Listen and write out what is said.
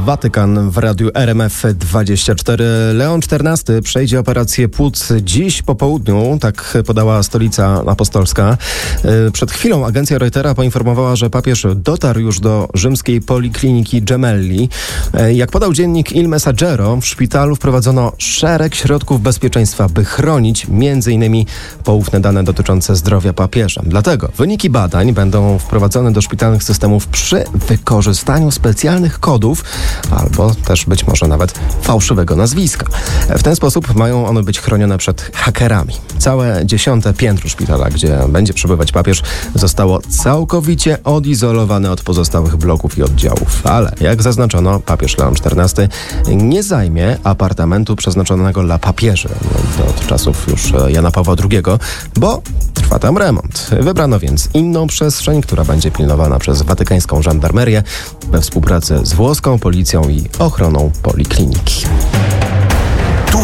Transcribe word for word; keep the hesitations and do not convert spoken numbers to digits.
Watykan w radiu R M F dwadzieścia cztery. Leon czternasty przejdzie operację płuc dziś po południu, tak podała Stolica Apostolska. Przed chwilą agencja Reutera poinformowała, że papież dotarł już do rzymskiej polikliniki Gemelli. Jak podał dziennik Il Messaggero, w szpitalu wprowadzono szereg środków bezpieczeństwa, by chronić między innymi poufne dane dotyczące zdrowia papieża. Dlatego wyniki badań będą wprowadzone do szpitalnych systemów przy wykorzystaniu specjalnych kodów albo też być może nawet fałszywego nazwiska. W ten sposób mają one być chronione przed hakerami. Całe dziesiąte piętro szpitala, gdzie będzie przebywać papież, zostało całkowicie odizolowane od pozostałych bloków i oddziałów. Ale jak zaznaczono, papież Leon czternasty nie zajmie apartamentu przeznaczonego dla papieży od czasów już Jana Pawła drugiego, bo trwa tam remont. Wybrano więc inną przestrzeń, która będzie pilnowana przez watykańską żandarmerię we współpracy z włoską policją i ochroną polikliniki.